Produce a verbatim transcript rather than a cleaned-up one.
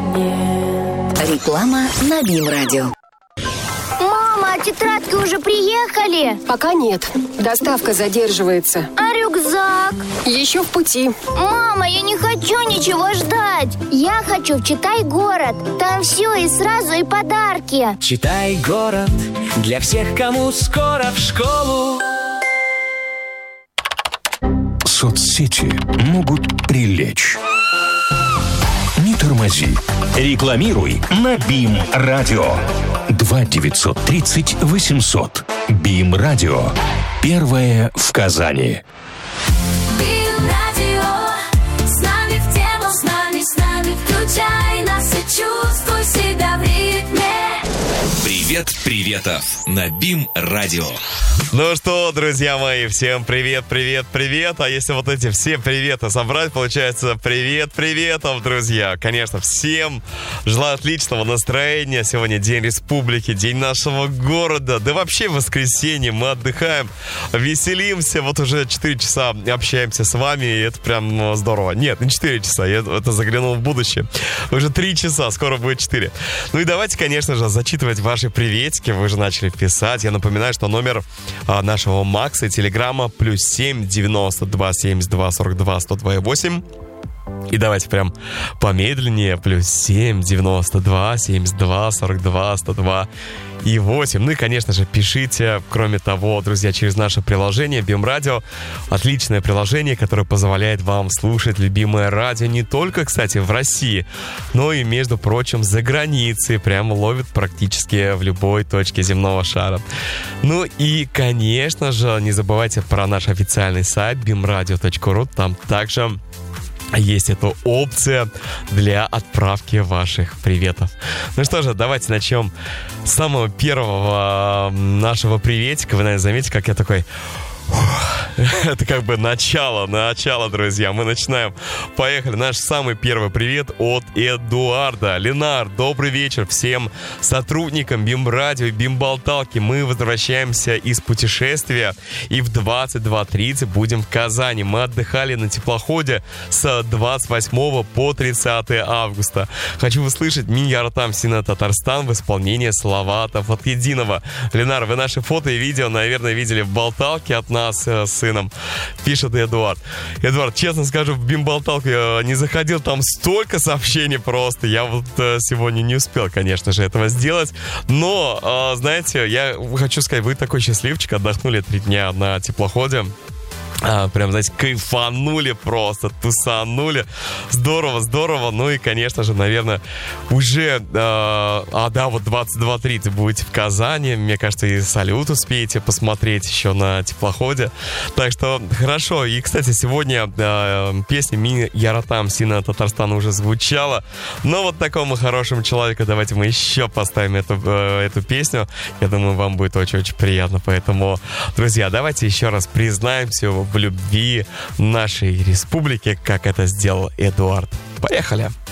нет. Реклама на БИМ-радио. Мама, а тетрадки уже приехали? Пока нет. Доставка задерживается. А рюкзак? Еще в пути. Мама, я не хочу ничего ждать. Я хочу в «Читай город». Там все и сразу, и подарки. Читай город для всех, кому скоро в школу. Соцсети могут прилечь. Не тормози. Рекламируй на БИМ-радио. два девятьсот тридцать восемьсот. БИМ-радио. Первое в Казани. БИМ-радио. С нами в тему, с нами, с нами. Включай нас и чувствуй себя в ритме. Привет, приветов на БИМ-радио. Ну что, друзья мои, всем привет, привет, привет. А если вот эти все приветы собрать, получается привет, приветов, друзья. Конечно, всем желаю отличного настроения. Сегодня День Республики, День нашего города. Да вообще воскресенье, мы отдыхаем, веселимся. Вот уже четыре часа общаемся с вами, и это прям здорово. Нет, не четыре часа, я это заглянул в будущее. Уже три часа, скоро будет четыре. Ну и давайте, конечно же, зачитывать ваши приветики. Вы же начали писать. Я напоминаю, что номер а, нашего Макса и Телеграма плюс семь девяносто два семьдесят два сорок два сто два восемь. И давайте прям помедленнее. Плюс семь девяносто два семьдесят два сорок два сто два и восемь. Ну и, конечно же, пишите. Кроме того, друзья, через наше приложение БИМ-радио. Отличное приложение, которое позволяет вам слушать любимое радио не только, кстати, в России, но и, между прочим, за границей. Прямо ловит практически в любой точке земного шара. Ну и, конечно же, не забывайте про наш официальный сайт бим радио точка ру. Там также есть эта опция для отправки ваших приветов. Ну что же, давайте начнем с самого первого нашего приветика. Вы, наверное, заметите, как я такой... Это как бы начало, начало, друзья. Мы начинаем. Поехали. Наш самый первый привет от Эдуарда. Ленар, добрый вечер всем сотрудникам БИМ-радио и БИМ-болталки. Мы возвращаемся из путешествия и в двадцать два тридцать будем в Казани. Мы отдыхали на теплоходе с двадцать восьмого по тридцатое августа. Хочу услышать Минь-Яратам Сина Татарстан в исполнении Салаватов от Единого. Ленар, вы наши фото и видео, наверное, видели в болталке от нас с сыном, пишет Эдуард. Эдуард, честно скажу, в БИМ-болталку я не заходил, там столько сообщений просто. Я вот сегодня не успел, конечно же, этого сделать. Но, знаете, я хочу сказать, вы такой счастливчик, отдохнули три дня на теплоходе. А, прям, знаете, кайфанули просто, тусанули. Здорово, здорово. Ну и, конечно же, наверное, уже... Э, а, да, вот двадцать два тридцать будете в Казани. Мне кажется, и салют успеете посмотреть еще на теплоходе. Так что хорошо. И, кстати, сегодня э, песня Минь-Яратам Сина Татарстана уже звучала. Но вот такому хорошему человеку давайте мы еще поставим эту, э, эту песню. Я думаю, вам будет очень-очень приятно. Поэтому, друзья, давайте еще раз признаемся в любви нашей республики, как это сделал Эдуард. Поехали!